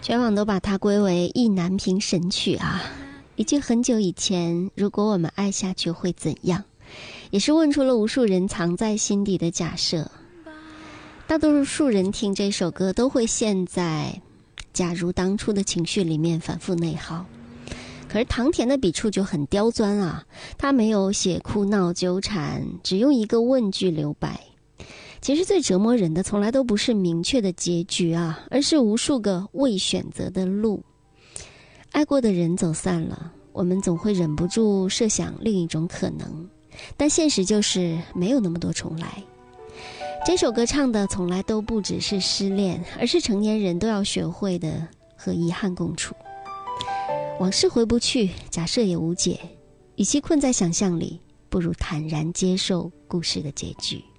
全网都把它归为意难平神曲啊。一句很久以前，如果我们爱下去会怎样，也是问出了无数人藏在心底的假设。大多数人听这首歌都会陷在假如当初的情绪里面反复内耗。可是唐田的笔触就很刁钻啊，他没有写哭闹纠缠，只用一个问句留白。其实最折磨人的从来都不是明确的结局啊，而是无数个未选择的路。爱过的人走散了，我们总会忍不住设想另一种可能，但现实就是没有那么多重来。这首歌唱的从来都不只是失恋，而是成年人都要学会的和遗憾共处。往事回不去，假设也无解，与其困在想象里，不如坦然接受故事的结局。